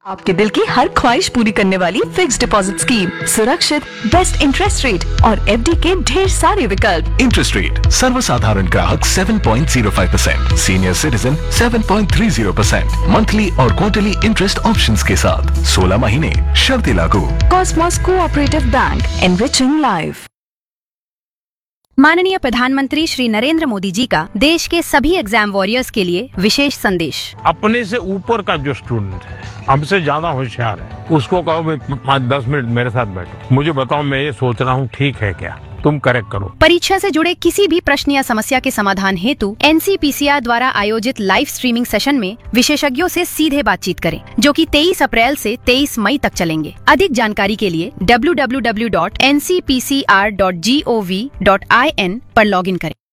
आपके दिल की हर ख्वाहिश पूरी करने वाली फिक्स्ड डिपॉजिट स्कीम, सुरक्षित, बेस्ट इंटरेस्ट रेट और एफडी के ढेर सारे विकल्प। इंटरेस्ट रेट सर्वसाधारण ग्राहक 7.05%, सीनियर सिटीजन 7.30%, मंथली और क्वार्टरली इंटरेस्ट ऑप्शंस के साथ 16 महीने, शर्तें लागू। Cosmos cooperative bank, enriching life. माननीय प्रधानमंत्री श्री नरेंद्र मोदी जी का देश के सभी एग्जाम वॉरियर्स के लिए विशेष संदेश। अपने से ऊपर का जो स्टूडेंट है, हमसे ज्यादा होशियार है, उसको कहो भाई 5-10 मिनट मेरे साथ बैठो, मुझे बताओ मैं ये सोच रहा हूँ ठीक है क्या, तुम करेक्ट करो। परीक्षा से जुड़े किसी भी प्रश्न या समस्या के समाधान हेतु NCPCR द्वारा आयोजित लाइव स्ट्रीमिंग सेशन में विशेषज्ञों से सीधे बातचीत करें, जो कि 23 अप्रैल से 23 मई तक चलेंगे। अधिक जानकारी के लिए www.ncpcr.gov.in पर लॉगिन करें।